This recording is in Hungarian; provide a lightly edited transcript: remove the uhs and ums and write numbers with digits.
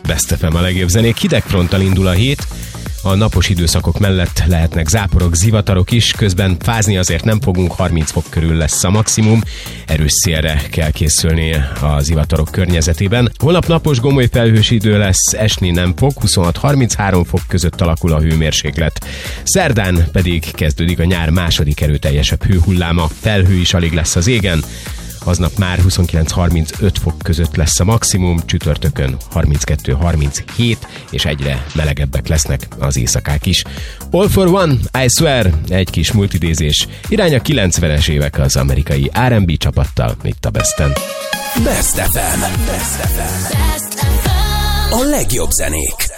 Best FM a legjobb zenék. Hideg fronttal indul a hét. A napos időszakok mellett lehetnek záporok, zivatarok is, közben fázni azért nem fogunk, 30 fok körül lesz a maximum. Erős szélre kell készülni a zivatarok környezetében. Holnap napos, gomoly felhős idő lesz, esni nem fog, 26-33 fok között alakul a hőmérséklet. Szerdán pedig kezdődik a nyár második erőteljesebb hőhulláma, felhő is alig lesz az égen. Aznap már 29-35 fok között lesz a maximum, csütörtökön 32-37, és egyre melegebbek lesznek az éjszakák is. All for one, I swear, egy kis multidézés. Irány a 90-es évek az amerikai R&B csapattal, itt a Besten. Best FM. Best FM. A legjobb zenék.